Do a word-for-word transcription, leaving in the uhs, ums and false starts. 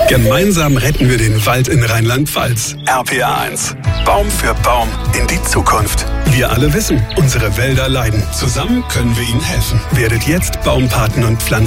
Gemeinsam retten wir den Wald in Rheinland-Pfalz. R P R eins. Baum für Baum in die Zukunft. Wir alle wissen, unsere Wälder leiden. Zusammen können wir ihnen helfen. Werdet jetzt Baumpaten und Pflanzen.